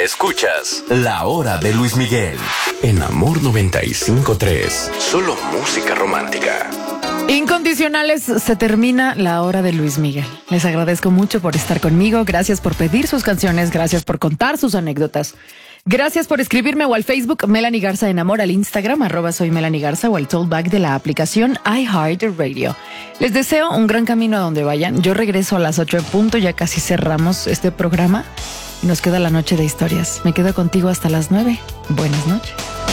Escuchas La Hora de Luis Miguel en Amor 95.3. Solo música romántica. Incondicionales, se termina La Hora de Luis Miguel. Les agradezco mucho por estar conmigo. Gracias por pedir sus canciones. Gracias por contar sus anécdotas. Gracias por escribirme o al Facebook Melanie Garza en Amor, al Instagram @soy Melanie Garza o al tollback de la aplicación iHeartRadio. Les deseo un gran camino a donde vayan. Yo regreso a las 8 en punto. Ya casi cerramos este programa y nos queda la noche de historias. Me quedo contigo hasta las 9. Buenas noches.